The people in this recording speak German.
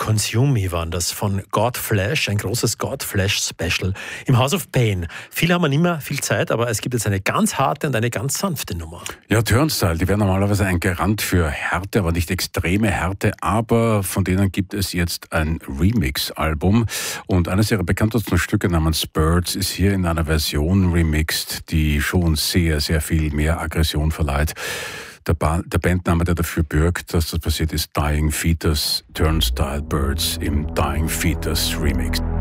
Consume Me waren das von Godflesh, ein großes Godflesh-Special im House of Pain. Viele haben nicht mehr viel Zeit, aber es gibt jetzt eine ganz harte und eine ganz sanfte Nummer. Ja, Turnstile, die wären normalerweise ein Garant für Härte, aber nicht extreme Härte, aber von denen gibt es jetzt ein Remix-Album und eines ihrer bekanntesten Stücke namens Birds ist hier in einer Version remixed, die schon sehr, sehr viel mehr Aggression verleiht. Der Bandname, der dafür bürgt, dass das passiert ist, Dying Fetus, Turnstile Birds im Dying Fetus Remix.